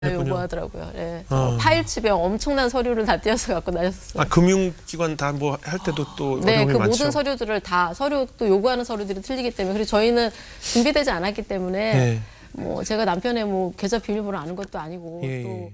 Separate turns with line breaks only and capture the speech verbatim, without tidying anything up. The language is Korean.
했군요.
요구하더라고요. 예.
어.
파일집에 엄청난 서류를 다 띄어서 갖고 다녔었어요.
아, 금융기관 다 뭐 할 때도 또
네,
어려움이
그
많죠.
모든 서류들을 다 서류 또 요구하는 서류들이 틀리기 때문에 그리고 저희는 준비되지 않았기 때문에
네.
뭐 제가 남편의 뭐 계좌 비밀번호 아는 것도 아니고
예,
또
예.